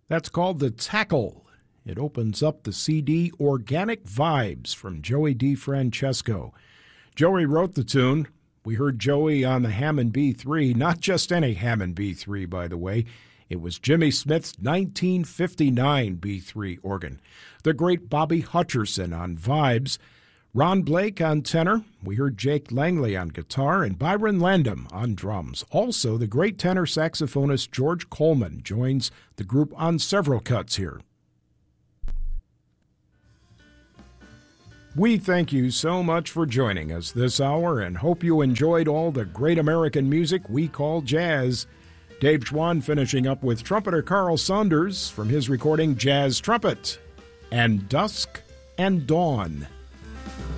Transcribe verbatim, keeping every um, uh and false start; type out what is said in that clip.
That's called The Tackle. It opens up the C D Organic Vibes from Joey DeFrancesco. Joey wrote the tune. We heard Joey on the Hammond B three, not just any Hammond B three, by the way. It was Jimmy Smith's nineteen fifty-nine B three organ. The great Bobby Hutcherson on vibes. Ron Blake on tenor. We heard Jake Langley on guitar and Byron Landam on drums. Also, the great tenor saxophonist George Coleman joins the group on several cuts here. We thank you so much for joining us this hour and hope you enjoyed all the great American music we call jazz. Dave Schwann finishing up with trumpeter Carl Saunders from his recording Jazz Trumpet and Dusk and Dawn.